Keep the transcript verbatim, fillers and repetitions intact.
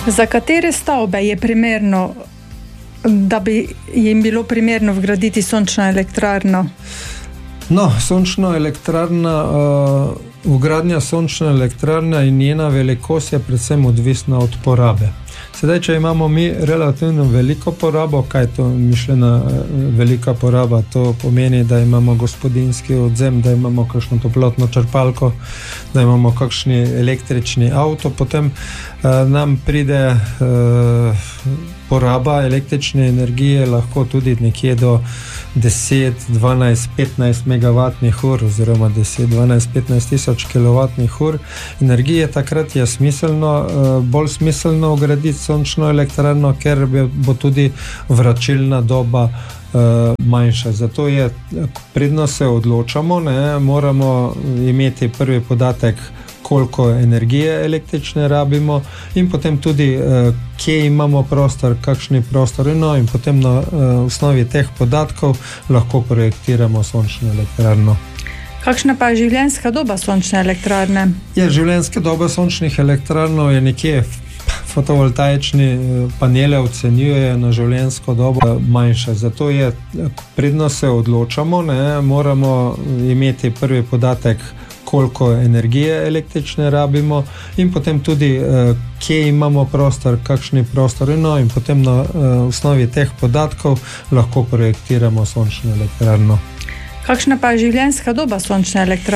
Za katere stavbe je primerno, da bi jim bilo primerno vgraditi sončno elektrarno? No, sončna elektrarna, uh, vgradnja sončne elektrarne in njena velikost je predvsem odvisna od porabe. Sedaj, če imamo mi relativno veliko porabo, kaj to mišljena velika poraba, to pomeni, da imamo gospodinjski odzem, da imamo kakšno toplotno črpalko, da imamo kakšni električni avto, potem uh, nam pride uh, poraba električne energije lahko tudi nekje do deset, dvanajst, petnajst megavatnih ur oziroma deset, dvanajst, petnajst tisoč kilovatnih ur energije. Takrat je smiselno, bolj smiselno vgraditi sončno elektrarno, ker bo tudi vračilna doba manjša. Zato je, predno se odločamo, ne, moramo imeti prvi podatek, koliko energije električne rabimo in potem tudi, kje imamo prostor, kakšni prostor, no in potem na osnovi teh podatkov lahko projektiramo sončno elektrarno. Kakšna pa je življenjska doba sončne elektrarne? Ja, življenjska doba sončnih elektrarnov je nekje, fotovoltaični panele ocenjujejo na življenjsko dobo manjša. Zato je, predno se odločamo, ne, moramo imeti prvi podatek, koliko energije električne rabimo in potem tudi, kje imamo prostor, kakšni prostor, no in potem na osnovi teh podatkov lahko projektiramo sončno elektrarno. Kakšna pa je življenjska doba sončne elektrarne?